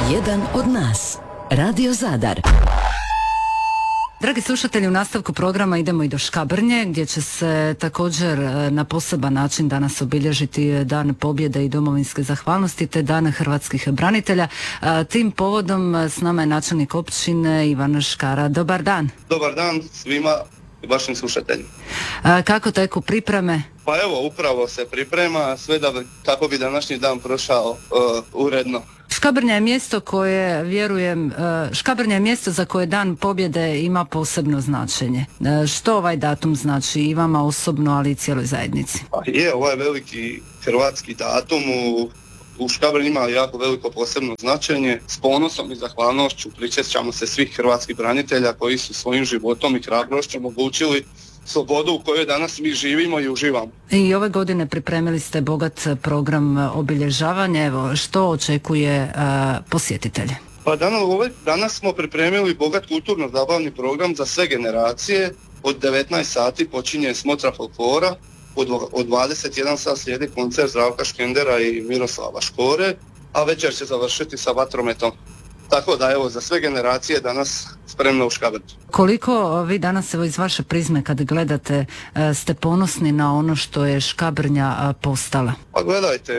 Jedan od nas. Radio Zadar. Dragi slušatelji, u nastavku programa idemo i do Škabrnje, gdje će se također na poseban način danas obilježiti Dan pobjede i domovinske zahvalnosti te Dan hrvatskih branitelja. Tim povodom s nama je načelnik općine Ivan Škara. Dobar dan. Dobar dan svima i vašim slušateljima. Kako teku pripreme? Pa evo, upravo se priprema sve kako bi današnji dan prošao uredno. Škabrnja je mjesto koje, vjerujem, Škabrnja je mjesto za koje Dan pobjede ima posebno značenje. Što ovaj datum znači i vama osobno, ali i cijeloj zajednici? Pa je, ovaj veliki hrvatski datum u Škabrnji ima jako veliko posebno značenje. S ponosom i zahvalnošću prisjećamo se svih hrvatskih branitelja koji su svojim životom i hrabrošću omogućili slobodu u kojoj danas mi živimo i uživamo. I ove godine pripremili ste bogat program obilježavanja. Evo, što očekuje posjetitelje? Pa danas smo pripremili bogat kulturno-zabavni program za sve generacije. Od 19 sati počinje smotra folklora, od 21 sat slijedi koncert Zdravka Škendera i Miroslava Škore, a večer će završiti sa vatrometom. Tako da evo, za sve generacije danas spremno u Škabrnju. Koliko vi danas, evo iz vaše prizme kad gledate, ste ponosni na ono što je Škabrnja postala? Pa gledajte,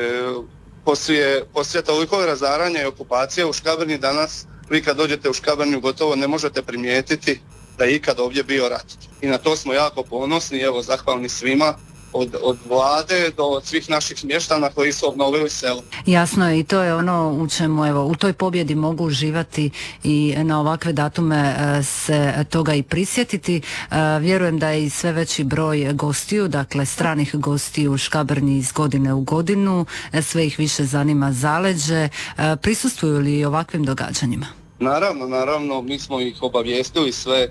poslije toliko razaranja i okupacije u Škabrnji danas, vi kad dođete u Škabrnju gotovo ne možete primijetiti da je ikad ovdje bio rat. I na to smo jako ponosni, evo zahvalni svima. Od vlade do svih naših mještana koji su obnovili selo. Jasno je, i to je ono u čemu, evo, u toj pobjedi mogu uživati i na ovakve datume se toga i prisjetiti. Vjerujem da je i sve veći broj gostiju, dakle stranih gostiju u Škabrnji iz godine u godinu, sve ih više zanima zaleđe. Prisustvuju li ovakvim događanjima? Naravno, mi smo ih obavijestili sve,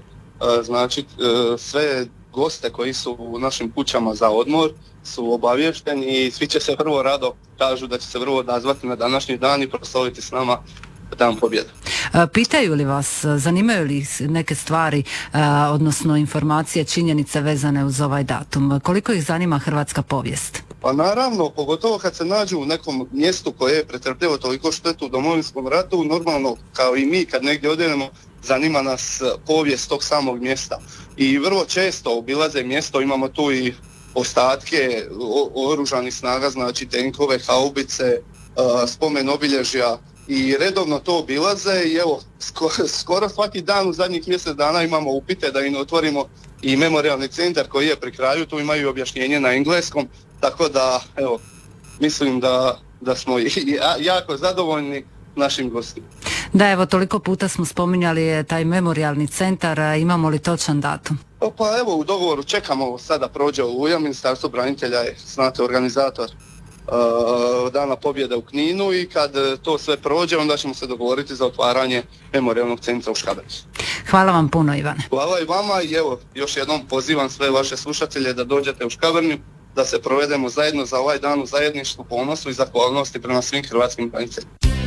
sve goste koji su u našim kućama za odmor su obavješteni i svi će se vrlo rado, kažu da će se vrlo odazvati na današnji dan i proslaviti s nama Dan pobjede. Pitaju li vas, zanimaju li neke stvari, odnosno informacije, činjenice vezane uz ovaj datum? Koliko ih zanima hrvatska povijest? Pa naravno, pogotovo kad se nađu u nekom mjestu koje je pretrpjelo toliko štetu u Domovinskom ratu, normalno kao i mi kad negdje odjedemo, zanima nas povijest tog samog mjesta. I vrlo često obilaze mjesto, imamo tu i ostatke oružanih snaga, znači tenkove, haubice, spomen obilježja i redovno to obilaze i evo, skoro svaki dan u zadnjih mjesec dana imamo upite da im otvorimo i memorijalni centar koji je pri kraju, tu imaju objašnjenje na engleskom, tako da evo, mislim da smo jako zadovoljni našim gostima. Da, evo, toliko puta smo spominjali je taj memorijalni centar, imamo li točan datum? Pa evo, u dogovoru čekamo sada prođe Oluja, Ministarstvo branitelja je, znate, organizator Dana pobjede u Kninu i kad to sve prođe, onda ćemo se dogovoriti za otvaranje memorijalnog centra u Škabrnji. Hvala vam puno, Ivane. Hvala i vama i evo, još jednom pozivam sve vaše slušatelje da dođete u Škabrnju, da se provedemo zajedno za ovaj dan u zajedništvu, ponosu i zahvalnosti prema svim hrvatskim braniteljima.